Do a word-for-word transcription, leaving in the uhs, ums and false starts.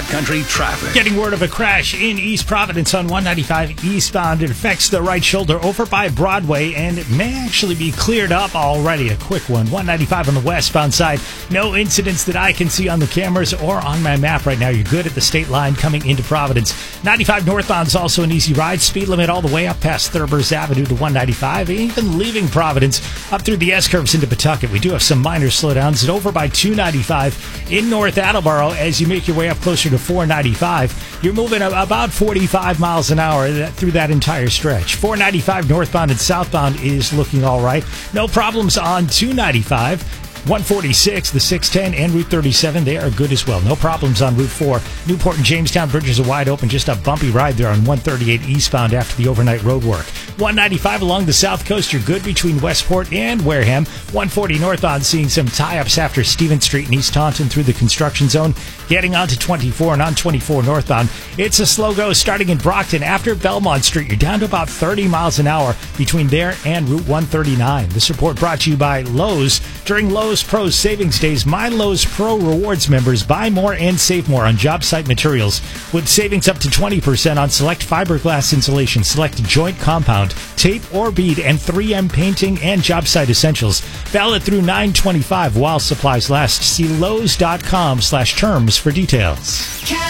Backcountry traffic. Getting word of a crash in East Providence on one ninety-five eastbound. It affects the right shoulder over by Broadway, and it may actually be cleared up already. A quick one. one ninety-five on the westbound side. No incidents that I can see on the cameras or on my map right now. You're good at the state line coming into Providence. ninety-five northbound is also an easy ride. Speed limit all the way up past Thurber's Avenue to one ninety-five. Even leaving Providence up through the S-curves into Pawtucket. We do have some minor slowdowns. And over by two ninety-five in North Attleboro as you make your way up closer to four ninety-five. You're moving about forty-five miles an hour through that entire stretch. four ninety-five northbound and southbound is looking all right. No problems on two ninety-five. one forty-six, the six ten, and Route thirty-seven, they are good as well. No problems on Route four. Newport and Jamestown bridges are wide open. Just a bumpy ride there on one thirty-eight eastbound after the overnight road work. one ninety-five along the south coast, you're good between Westport and Wareham. one forty northbound seeing some tie-ups after Stevens Street and East Taunton through the construction zone. Getting on to twenty-four and on twenty-four northbound, it's a slow go starting in Brockton. After Belmont Street, you're down to about thirty miles an hour between there and Route one thirty-nine. This report brought to you by Lowe's. During Lowe's Pro Savings Days, My Lowe's Pro Rewards members buy more and save more on job site materials with savings up to twenty percent on select fiberglass insulation, select joint compound, tape or bead, and three M painting and job site essentials. Valid through nine twenty-five while supplies last. See Lowe's dot com slash terms for details.